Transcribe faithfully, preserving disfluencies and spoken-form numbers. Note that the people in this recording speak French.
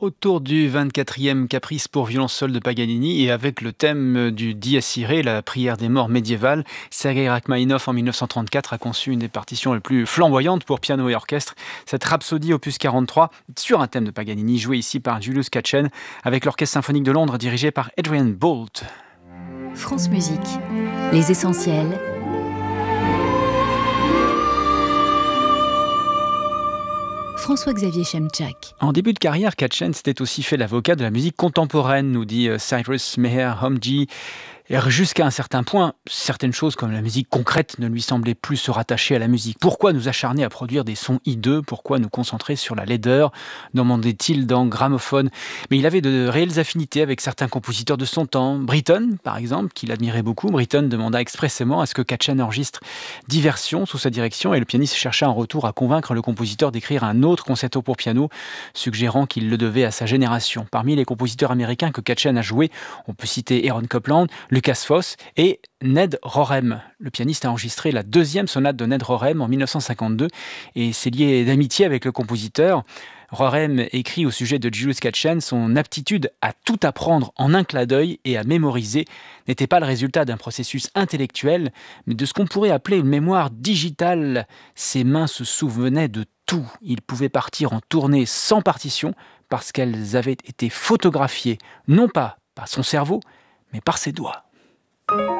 Autour du vingt-quatrième caprice pour violon seul de Paganini et avec le thème du Dies Irae, la prière des morts médiévale, Sergei Rachmaninov en mille neuf cent trente-quatre a conçu une des partitions les plus flamboyantes pour piano et orchestre. Cette Rhapsodie opus quarante-trois sur un thème de Paganini joué ici par Julius Katchen avec l'Orchestre symphonique de Londres dirigé par Adrian Boult. France Musique, les essentiels. François-Xavier Chemchak. En début de carrière, Katchen s'était aussi fait l'avocat de la musique contemporaine, nous dit Cyrus Meher Homji. Et jusqu'à un certain point, certaines choses comme la musique concrète ne lui semblaient plus se rattacher à la musique. Pourquoi nous acharner à produire des sons hideux ? Pourquoi nous concentrer sur la laideur ? Demandait-il dans Gramophone. Mais il avait de réelles affinités avec certains compositeurs de son temps. Britten, par exemple, qu'il admirait beaucoup. Britten demanda expressément à ce que Katchen enregistre Diversion sous sa direction et le pianiste chercha en retour à convaincre le compositeur d'écrire un autre concerto pour piano, suggérant qu'il le devait à sa génération. Parmi les compositeurs américains que Katchen a joués, on peut citer Aaron Copland, Lucas Foss et Ned Rorem. Le pianiste a enregistré la deuxième sonate de Ned Rorem en mille neuf cent cinquante-deux et s'est lié d'amitié avec le compositeur. Rorem écrit au sujet de Julius Katchen: son aptitude à tout apprendre en un clin d'œil et à mémoriser n'était pas le résultat d'un processus intellectuel, mais de ce qu'on pourrait appeler une mémoire digitale. Ses mains se souvenaient de tout. Il pouvait partir en tournée sans partition parce qu'elles avaient été photographiées, non pas par son cerveau, mais par ses doigts.